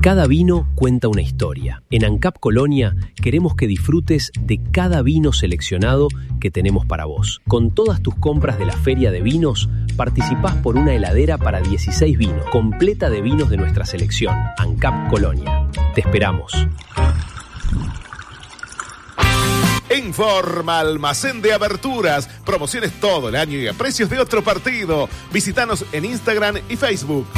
Cada vino cuenta una historia. En ANCAP Colonia queremos que disfrutes de cada vino seleccionado que tenemos para vos. Con todas tus compras de la Feria de Vinos, participás por una heladera para 16 vinos, completa de vinos de nuestra selección. ANCAP Colonia. Te esperamos. Informa Almacén de Aberturas. Promociones todo el año y a precios de otro partido. Visítanos en Instagram y Facebook.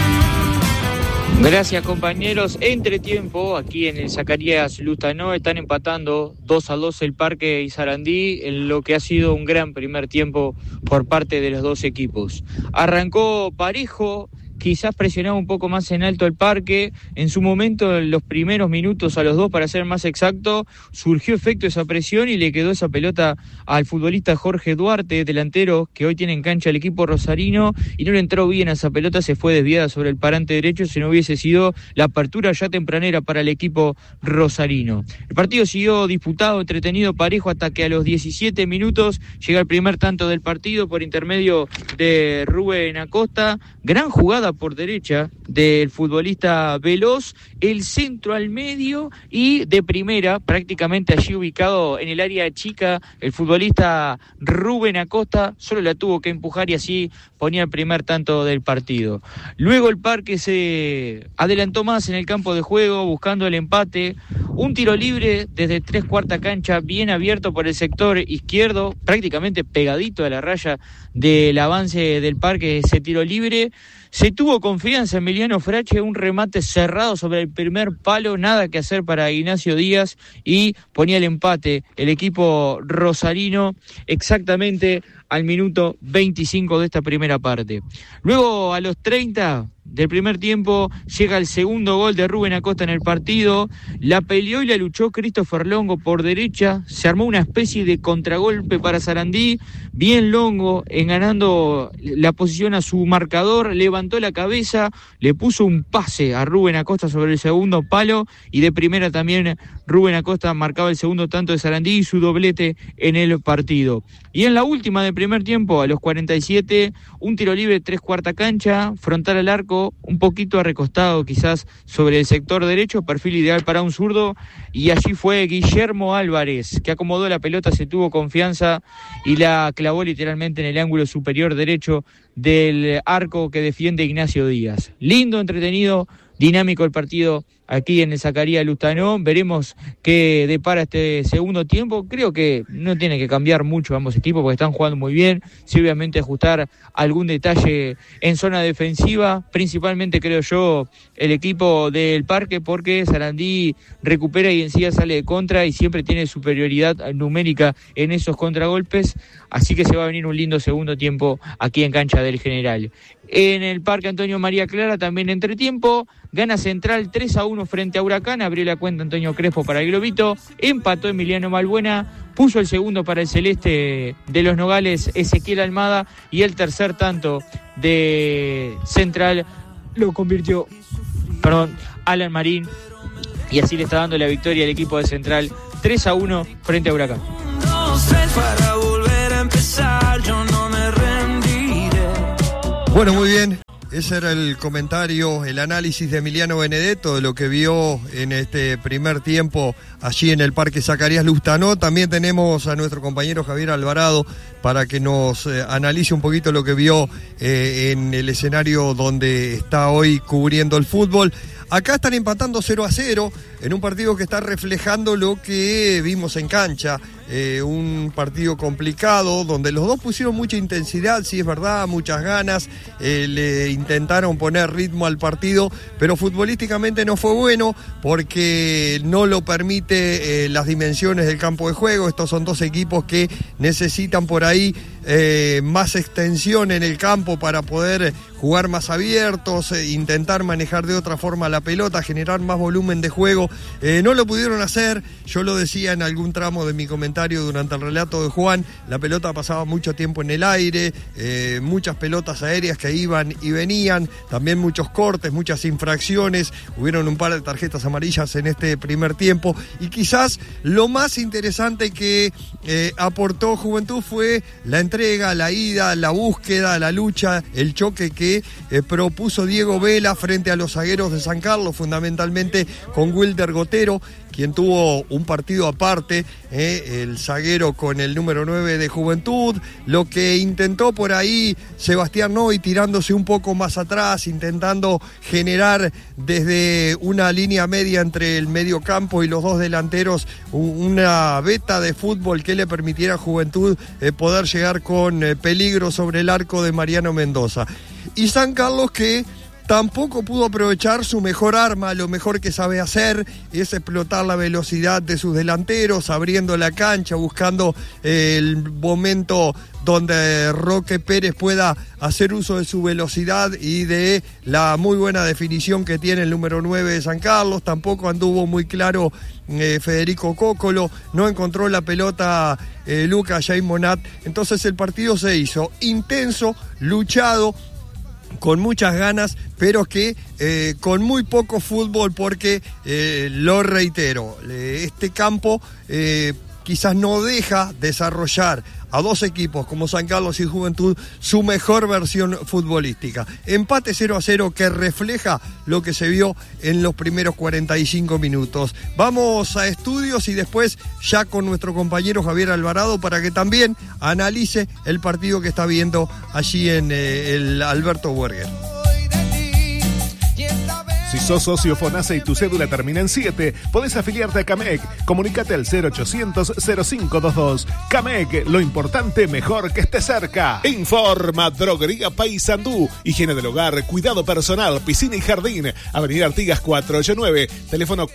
Gracias, compañeros. Entretiempo, aquí en el Zacarías Lustanó están empatando 2-2 el Parque y Sarandí en lo que ha sido un gran primer tiempo por parte de los dos equipos. Arrancó parejo, quizás presionaba un poco más en alto el Parque. En su momento, en los primeros minutos a los dos, para ser más exacto, surgió efecto esa presión y le quedó esa pelota al futbolista Jorge Duarte, delantero que hoy tiene en cancha el equipo rosarino, y no le entró bien a esa pelota, se fue desviada sobre el parante derecho, si no hubiese sido la apertura ya tempranera para el equipo rosarino. El partido siguió disputado, entretenido, parejo, hasta que a los 17 minutos llega el primer tanto del partido por intermedio de Rubén Acosta. Gran jugada por derecha del futbolista veloz, el centro al medio y de primera, prácticamente allí ubicado en el área chica, el futbolista Rubén Acosta solo la tuvo que empujar y así ponía el primer tanto del partido. Luego el Parque se adelantó más en el campo de juego buscando el empate, un tiro libre desde 3/4 cancha bien abierto por el sector izquierdo, prácticamente pegadito a la raya del avance del Parque, ese tiro libre. Se tuvo confianza Emiliano Frache, un remate cerrado sobre el primer palo, nada que hacer para Ignacio Díaz, y ponía el empate el equipo rosarino exactamente al minuto 25 de esta primera parte. Luego, a los 30 del primer tiempo, llega el segundo gol de Rubén Acosta en el partido. La peleó y la luchó Christopher Longo por derecha. Se armó una especie de contragolpe para Sarandí. Bien Longo, ganando la posición a su marcador, levantó la cabeza, le puso un pase a Rubén Acosta sobre el segundo palo, y de primera también Rubén Acosta marcaba el segundo tanto de Sarandí y su doblete en el partido. Y en la última del primer tiempo, a los 47, un tiro libre 3/4 cancha, frontal al arco, un poquito recostado quizás sobre el sector derecho, perfil ideal para un zurdo, y allí fue Guillermo Álvarez, que acomodó la pelota, se tuvo confianza y la clavó literalmente en el ángulo superior derecho del arco que defiende Ignacio Díaz. Lindo, entretenido, dinámico el partido aquí en el Zacarías Lustanó. Veremos qué depara este segundo tiempo. Creo que no tiene que cambiar mucho ambos equipos porque están jugando muy bien. Sí, obviamente ajustar algún detalle en zona defensiva, principalmente creo yo el equipo del Parque, porque Sarandí recupera y enseguida sale de contra y siempre tiene superioridad numérica en esos contragolpes, así que se va a venir un lindo segundo tiempo aquí en cancha del General. En el Parque Antonio María Clara también entretiempo, gana Central 3-1 frente a Huracán, abrió la cuenta Antonio Crespo para el Globito, empató Emiliano Malbuena, puso el segundo para el Celeste de los Nogales Ezequiel Almada, y el tercer tanto de Central lo convirtió Alan Marín, y así le está dando la victoria al equipo de Central 3-1 frente a Huracán. Para volver a empezar, yo no me rendiré. Bueno, muy bien. Ese era el comentario, el análisis de Emiliano Benedetto de lo que vio en este primer tiempo allí en el Parque Zacarías Lustanó. También tenemos a nuestro compañero Javier Alvarado para que nos analice un poquito lo que vio en el escenario donde está hoy cubriendo el fútbol. Acá están empatando 0-0 en un partido que está reflejando lo que vimos en cancha. Un partido complicado donde los dos pusieron mucha intensidad, sí es verdad, muchas ganas, le intentaron poner ritmo al partido, pero futbolísticamente no fue bueno porque no lo permite las dimensiones del campo de juego. Estos son dos equipos que necesitan por ahí más extensión en el campo para poder jugar más abiertos, intentar manejar de otra forma la pelota, generar más volumen de juego. No lo pudieron hacer, yo lo decía en algún tramo de mi comentario durante el relato de Juan, la pelota pasaba mucho tiempo en el aire, muchas pelotas aéreas que iban y venían, también muchos cortes, muchas infracciones, hubieron un par de tarjetas amarillas en este primer tiempo, y quizás lo más interesante que aportó Juventud fue la entrega entrega, la ida, la búsqueda, la lucha, el choque que propuso Diego Vela frente a los zagueros de San Carlos, fundamentalmente con Wilder Gotero, quien tuvo un partido aparte, el zaguero con el número 9 de Juventud, lo que intentó por ahí Sebastián Noy tirándose un poco más atrás, intentando generar desde una línea media entre el medio campo y los dos delanteros una beta de fútbol que le permitiera a Juventud poder llegar con peligro sobre el arco de Mariano Mendoza. Y San Carlos que tampoco pudo aprovechar su mejor arma, lo mejor que sabe hacer es explotar la velocidad de sus delanteros, abriendo la cancha, buscando el momento donde Roque Pérez pueda hacer uso de su velocidad y de la muy buena definición que tiene el número 9 de San Carlos. Tampoco anduvo muy claro Federico Cócolo, no encontró la pelota Lucas Jaime Monat. Entonces el partido se hizo intenso, luchado, con muchas ganas, pero que con muy poco fútbol, porque lo reitero, este campo quizás no deja desarrollar a dos equipos como San Carlos y Juventud su mejor versión futbolística. Empate 0-0 que refleja lo que se vio en los primeros 45 minutos. Vamos a estudios y después ya con nuestro compañero Javier Alvarado para que también analice el partido que está viendo allí en el Alberto Burger. Si sos socio FONASA y tu cédula termina en 7, podés afiliarte a CAMEC. Comunicate al 0800-0522. CAMEC, lo importante mejor que esté cerca. Informa Droguería Paysandú. Higiene del hogar, cuidado personal, piscina y jardín. Avenida Artigas 489, teléfono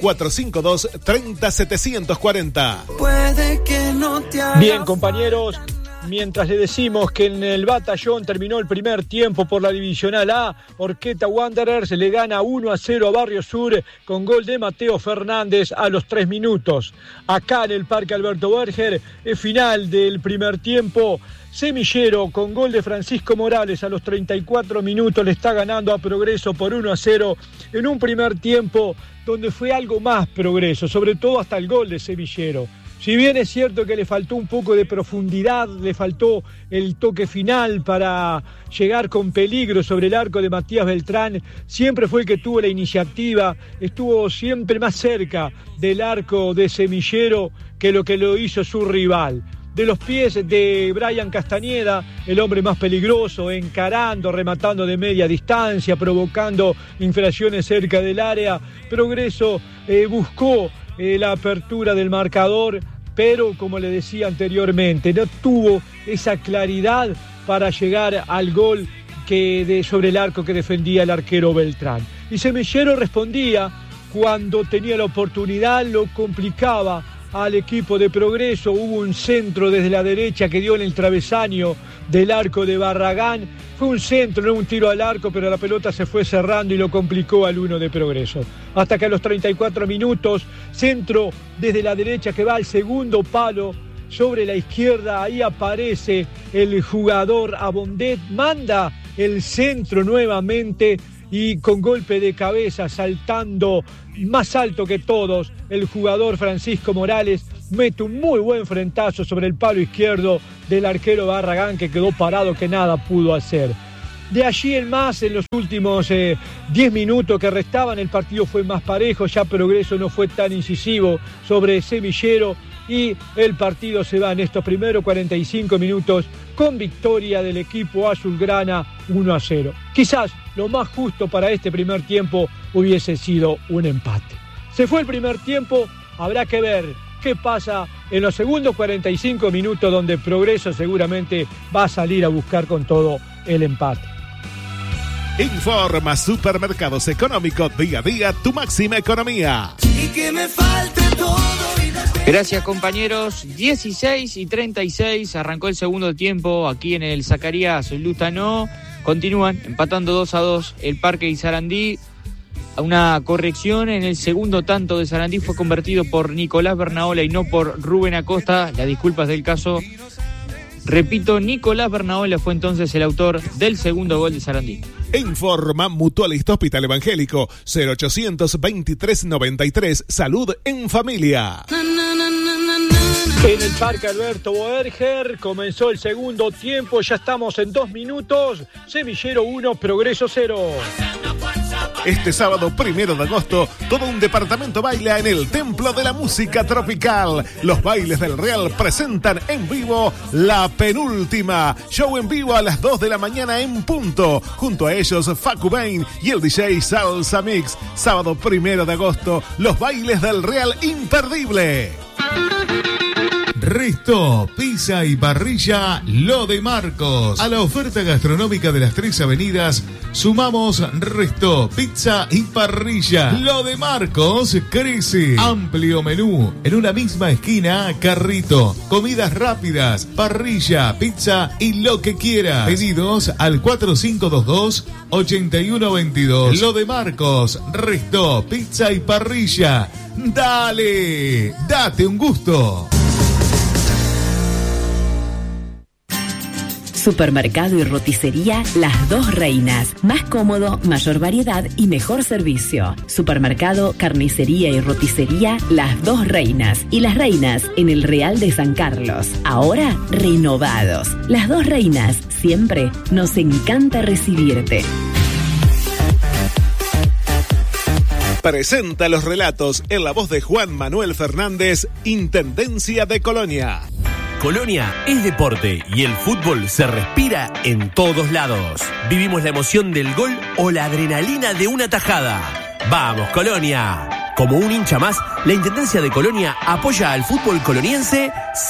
452-30740. Puede que no te haga. Bien, compañeros. Mientras le decimos que en el Batallón terminó el primer tiempo por la Divisional A, Horqueta Wanderers le gana 1-0 a Barrio Sur con gol de Mateo Fernández a los 3 minutos. Acá en el Parque Alberto Berger, el final del primer tiempo, Semillero con gol de Francisco Morales a los 34 minutos le está ganando a Progreso por 1-0 en un primer tiempo donde fue algo más Progreso, sobre todo hasta el gol de Semillero. Si bien es cierto que le faltó un poco de profundidad, le faltó el toque final para llegar con peligro sobre el arco de Matías Beltrán, siempre fue el que tuvo la iniciativa, estuvo siempre más cerca del arco de Semillero que lo hizo su rival. De los pies de Brian Castañeda, el hombre más peligroso, encarando, rematando de media distancia, provocando infracciones cerca del área, Progreso buscó la apertura del marcador, pero como le decía anteriormente, no tuvo esa claridad para llegar al gol sobre el arco que defendía el arquero Beltrán. Y Semillero respondía cuando tenía la oportunidad, lo complicaba al equipo de Progreso. Hubo un centro desde la derecha que dio en el travesaño del arco de Barragán. Fue un centro, no un tiro al arco, pero la pelota se fue cerrando y lo complicó al 1 de Progreso. Hasta que a los 34 minutos, centro desde la derecha que va al segundo palo sobre la izquierda. Ahí aparece el jugador Abondet, manda el centro nuevamente y con golpe de cabeza, saltando más alto que todos, el jugador Francisco Morales mete un muy buen frentazo sobre el palo izquierdo del arquero Barragán, que quedó parado, que nada pudo hacer. De allí en más, en los últimos 10 minutos que restaban, el partido fue más parejo, ya Progreso no fue tan incisivo sobre Semillero y el partido se va en estos primeros 45 minutos con victoria del equipo azulgrana 1-0. Quizás lo más justo para este primer tiempo hubiese sido un empate. Se fue el primer tiempo, habrá que ver qué pasa en los segundos 45 minutos, donde Progreso seguramente va a salir a buscar con todo el empate. Informa Supermercados Económicos, día a día tu máxima economía. Y que me falte todo. Gracias, compañeros. 16:36 arrancó el segundo tiempo aquí en el Zacarías Lustano. Continúan empatando 2-2 el Parque y Sarandí. Una corrección: en el segundo tanto de Sarandí fue convertido por Nicolás Bernaola y no por Rubén Acosta. Las disculpas del caso. Repito, Nicolás Bernaola fue entonces el autor del segundo gol de Sarandí. Informa Mutualista Hospital Evangélico 0800 2393. Salud en familia. Na, na, na, na, na. En el Parque Alberto Boerger comenzó el segundo tiempo, ya estamos en 2 minutos, Semillero 1, Progreso 0. Este sábado 1 de agosto, todo un departamento baila en el Templo de la Música Tropical. Los Bailes del Real presentan en vivo La Penúltima. Show en vivo a las 2 de la mañana en punto. Junto a ellos, Facu Bain y el DJ Salsa Mix. Sábado 1 de agosto, Los Bailes del Real imperdible. Resto, pizza y parrilla Lo de Marcos. A la oferta gastronómica de las 3 avenidas sumamos Resto, pizza y parrilla. Lo de Marcos crece. Amplio menú. En una misma esquina, carrito. Comidas rápidas, parrilla, pizza y lo que quiera. Pedidos al 4522-8122. Lo de Marcos, Resto, pizza y parrilla. Dale, date un gusto. Supermercado y roticería Las Dos Reinas. Más cómodo, mayor variedad y mejor servicio. Supermercado, carnicería y roticería Las Dos Reinas. Y Las Reinas en el Real de San Carlos. Ahora renovados. Las Dos Reinas. Siempre nos encanta recibirte. Presenta los relatos en la voz de Juan Manuel Fernández, Intendencia de Colonia. Colonia es deporte y el fútbol se respira en todos lados. Vivimos la emoción del gol o la adrenalina de una tajada. ¡Vamos, Colonia! Como un hincha más, la Intendencia de Colonia apoya al fútbol coloniense